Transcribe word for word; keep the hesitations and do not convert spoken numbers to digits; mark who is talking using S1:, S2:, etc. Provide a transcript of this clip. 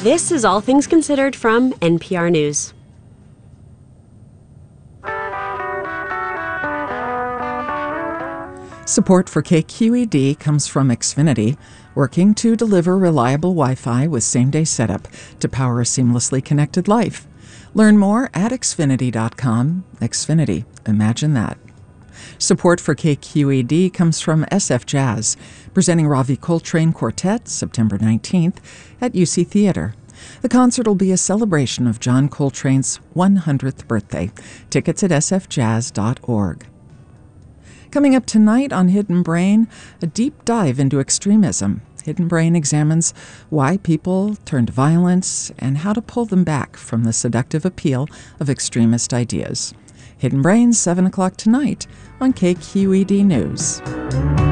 S1: This is All Things Considered from N P R News.
S2: Support for K Q E D comes from Xfinity, working to deliver reliable Wi-Fi with same-day setup to power a seamlessly connected life. Learn more at xfinity dot com. Xfinity, imagine that. Support for K Q E D comes from S F Jazz, presenting Ravi Coltrane Quartet September nineteenth at U C Theater. The concert will be a celebration of John Coltrane's one hundredth birthday. Tickets at s f jazz dot org. Coming up tonight on Hidden Brain, a deep dive into extremism. Hidden Brain examines why people turn to violence and how to pull them back from the seductive appeal of extremist ideas. Hidden Brain, seven o'clock tonight on K Q E D News.